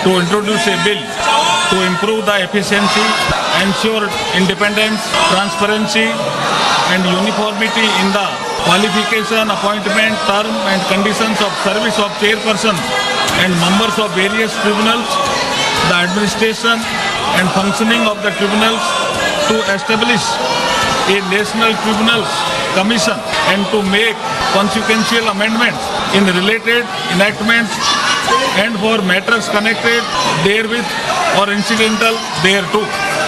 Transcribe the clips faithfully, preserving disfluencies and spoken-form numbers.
to introduce a bill to improve the efficiency, ensure independence, transparency and uniformity in the qualification, appointment, term and conditions of service of chairperson and members of various tribunals, the administration and functioning of the tribunals, to establish a national tribunals commission and to make consequential amendments in related enactments and for matters connected therewith or incidental thereto.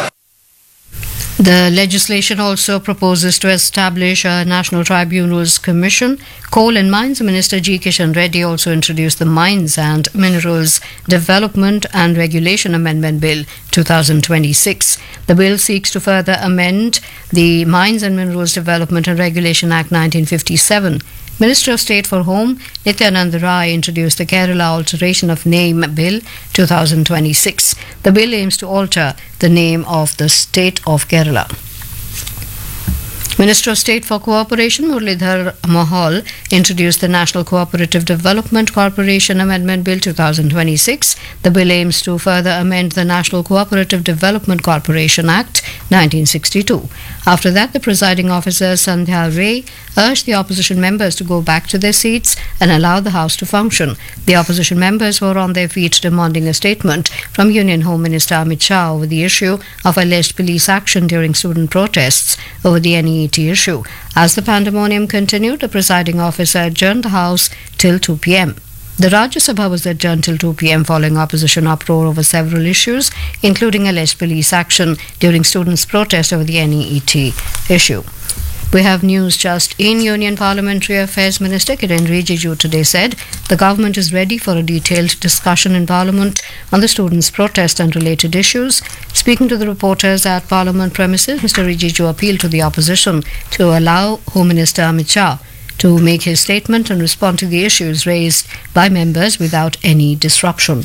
The legislation also proposes to establish a National Tribunals Commission. Coal and Mines Minister G. Kishan Reddy also introduced the Mines and Minerals Development and Regulation Amendment Bill twenty twenty-six. The bill seeks to further amend the Mines and Minerals Development and Regulation Act nineteen fifty-seven. Minister of State for Home Nityanand Rai introduced the Kerala Alteration of Name Bill twenty twenty-six. The bill aims to alter the name of the state of Kerala. Minister of State for Cooperation Muralidhar Mohol introduced the National Cooperative Development Corporation Amendment Bill twenty twenty-six. The bill aims to further amend the National Cooperative Development Corporation Act nineteen sixty-two. After that, the presiding officer Sandhya Ray urged the opposition members to go back to their seats and allow the House to function. The opposition members were on their feet demanding a statement from Union Home Minister Amit Shah over the issue of alleged police action during student protests over the N E E T issue. As the pandemonium continued, the presiding officer adjourned the House till two p.m. The Rajya Sabha was adjourned till two p.m. following opposition uproar over several issues, including alleged police action during students' protest over the N E E T issue. We have news just in. Union Parliamentary Affairs Minister Kiren Rijiju today said the government is ready for a detailed discussion in Parliament on the students' protest and related issues. Speaking to the reporters at Parliament premises, Mister Rijiju appealed to the opposition to allow Home Minister Amit Shah to make his statement and respond to the issues raised by members without any disruption.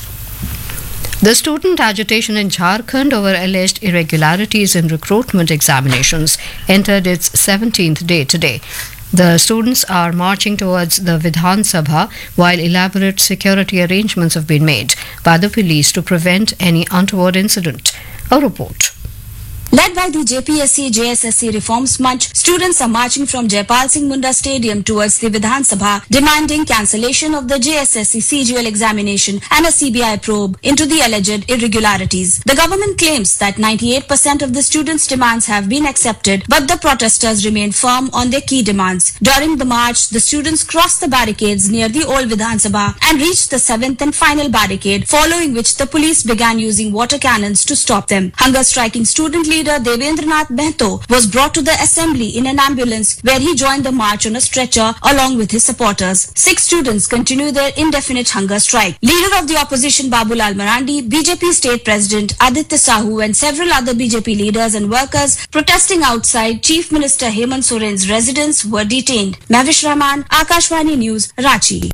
The student agitation in Jharkhand over alleged irregularities in recruitment examinations entered its seventeenth day today. The students are marching towards the Vidhan Sabha while elaborate security arrangements have been made by the police to prevent any untoward incident. A report. Led by the J P S C J S S C Reforms Munch, students are marching from Jaipal Singh Munda Stadium towards the Vidhan Sabha, demanding cancellation of the J S S C C G L examination and a C B I probe into the alleged irregularities. The government claims that ninety-eight percent of the students' demands have been accepted, but the protesters remain firm on their key demands. During the march, the students crossed the barricades near the old Vidhan Sabha and reached the seventh and final barricade, following which the police began using water cannons to stop them. Hunger-striking student leader Leader Devendranath Mehto was brought to the assembly in an ambulance where he joined the march on a stretcher along with his supporters. Six students continue their indefinite hunger strike. Leader of the opposition Babulal Marandi, B J P State President Aditya Sahu and several other B J P leaders and workers protesting outside Chief Minister Hemant Soren's residence were detained. Mavish Rahman, Akashvani News, Ranchi.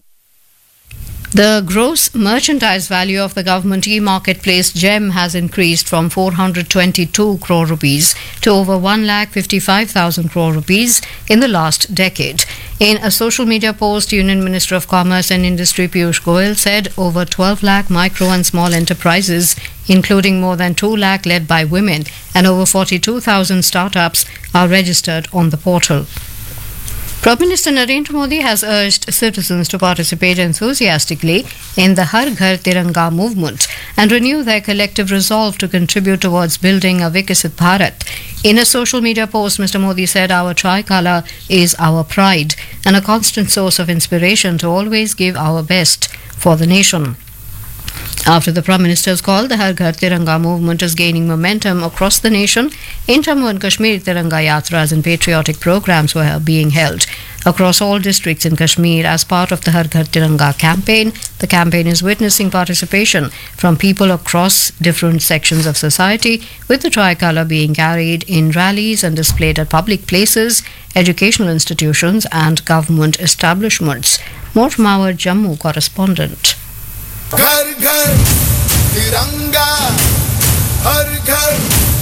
The gross merchandise value of the government e-marketplace GEM has increased from four hundred twenty-two crore rupees to over one lakh fifty-five thousand crore rupees in the last decade. In a social media post, Union Minister of Commerce and Industry Piyush Goyal said over twelve lakh micro and small enterprises, including more than two lakh led by women, and over forty-two thousand startups are registered on the portal. Prime Minister Narendra Modi has urged citizens to participate enthusiastically in the Har Ghar Tiranga movement and renew their collective resolve to contribute towards building a Vikasit Bharat. In a social media post, Mister Modi said, "Our tricolour is our pride and a constant source of inspiration to always give our best for the nation." After the Prime Minister's call, the Har Ghar Tiranga movement is gaining momentum across the nation. In Jammu and Kashmir, Tiranga Yatras and patriotic programs were being held across all districts in Kashmir as part of the Har Ghar Tiranga campaign. The campaign is witnessing participation from people across different sections of society, with the tricolour being carried in rallies and displayed at public places, educational institutions and government establishments. More from our Jammu correspondent. घर घर तिरंगा हर घर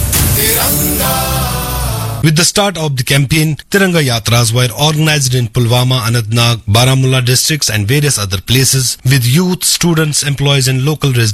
तिरंगा. With the start of the campaign, Tiranga Yatras were organized in Pulwama, Anantnag, Baramulla districts and various other places with youth, students, employees and local residents